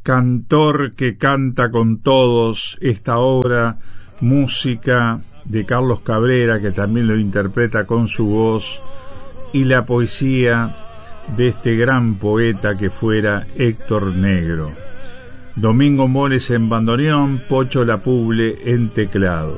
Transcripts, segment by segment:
Cantor que canta con todos, esta obra, música de Carlos Cabrera, que también lo interpreta con su voz, y la poesía de este gran poeta que fuera Héctor Negro. Domingo Moles en bandoneón, Pocho Lapuble en teclado.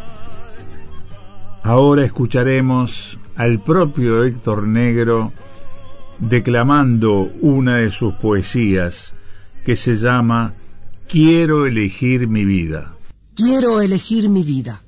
Ahora escucharemos al propio Héctor Negro declamando una de sus poesías, que se llama Quiero elegir mi vida. Quiero elegir mi vida.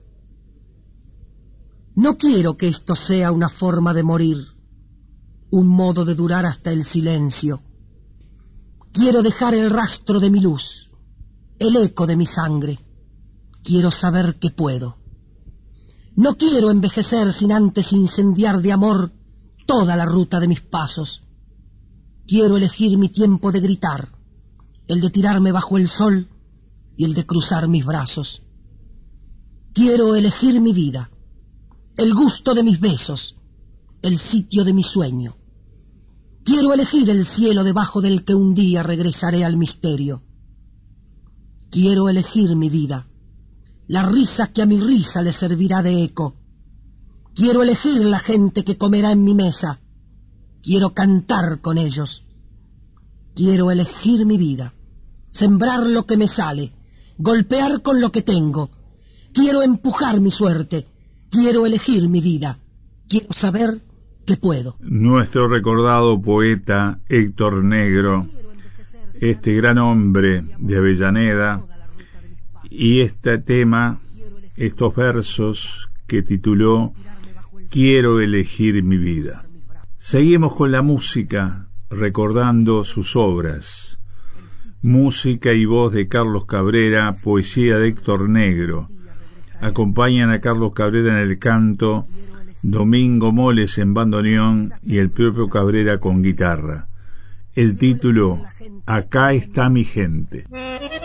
No quiero que esto sea una forma de morir, un modo de durar hasta el silencio. Quiero dejar el rastro de mi luz, el eco de mi sangre. Quiero saber que puedo. No quiero envejecer sin antes incendiar de amor toda la ruta de mis pasos. Quiero elegir mi tiempo de gritar, el de tirarme bajo el sol y el de cruzar mis brazos. Quiero elegir mi vida, el gusto de mis besos, el sitio de mi sueño. Quiero elegir el cielo debajo del que un día regresaré al misterio. Quiero elegir mi vida, la risa que a mi risa le servirá de eco. Quiero elegir la gente que comerá en mi mesa. Quiero cantar con ellos. Quiero elegir mi vida, sembrar lo que me sale, golpear con lo que tengo. Quiero empujar mi suerte. Quiero elegir mi vida. Quiero saber que puedo. Nuestro recordado poeta Héctor Negro, este gran hombre de Avellaneda, y este tema, estos versos que tituló Quiero elegir mi vida. Seguimos con la música, recordando sus obras. Música y voz de Carlos Cabrera, poesía de Héctor Negro. Acompañan a Carlos Cabrera en el canto, Domingo Moles en bandoneón y el propio Cabrera con guitarra. El título, Acá está mi gente.